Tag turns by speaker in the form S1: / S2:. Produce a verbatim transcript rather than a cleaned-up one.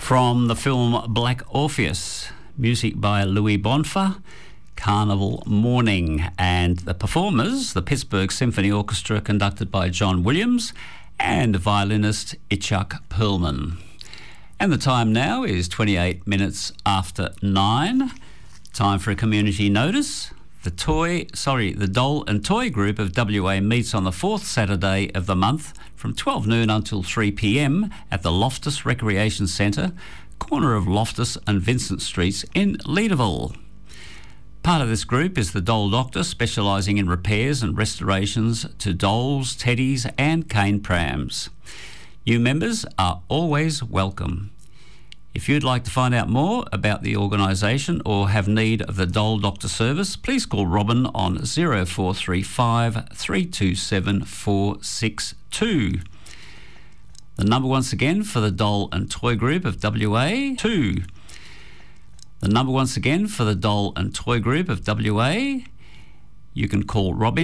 S1: From the film Black Orpheus, music by Louis Bonfa, Carnival Morning, and the performers, the Pittsburgh Symphony Orchestra conducted by John Williams and violinist Itzhak Perlman. And the time now is twenty-eight minutes after nine. Time for a community notice. The toy, sorry, the Doll and Toy Group of W A meets on the fourth Saturday of the month from twelve noon until three p m at the Loftus Recreation Centre, corner of Loftus and Vincent Streets in Leederville. Part of this group is the Doll Doctor, specialising in repairs and restorations to dolls, teddies and cane prams. New members are always welcome. If you'd like to find out more about the organisation or have need of the Doll Doctor service, please call Robin on zero four three five, three two seven, four six two. The number once again for the Doll and Toy Group of W A, two. The number once again for the Doll and Toy Group of W A, you can call Robin